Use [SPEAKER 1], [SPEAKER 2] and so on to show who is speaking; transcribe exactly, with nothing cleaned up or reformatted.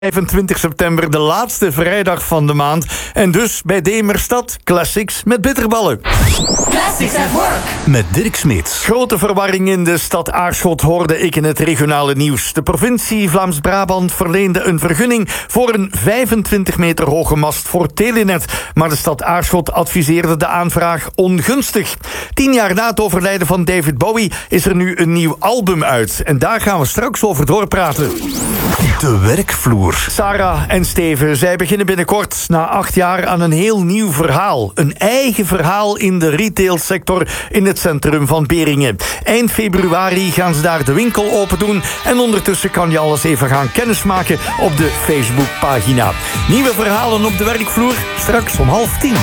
[SPEAKER 1] vijfentwintig september, de laatste vrijdag van de maand. En dus bij Demerstad Classics met bitterballen.
[SPEAKER 2] Classics at Work.
[SPEAKER 3] Met Dirk Smeets.
[SPEAKER 1] Grote verwarring in de stad Aarschot hoorde ik in het regionale nieuws. De provincie Vlaams-Brabant verleende een vergunning voor een vijfentwintig meter hoge mast voor Telenet. Maar de stad Aarschot adviseerde de aanvraag ongunstig. Tien jaar na het overlijden van David Bowie is er nu een nieuw album uit. En daar gaan we straks over doorpraten.
[SPEAKER 3] De werkvloer.
[SPEAKER 1] Sarah en Steven, zij beginnen binnenkort na acht jaar aan een heel nieuw verhaal. Een eigen verhaal in de retailsector in het centrum van Beringen. Eind februari gaan ze daar de winkel open doen. En ondertussen kan je alles even gaan kennismaken op de Facebookpagina. Nieuwe verhalen op de werkvloer, straks om half tien.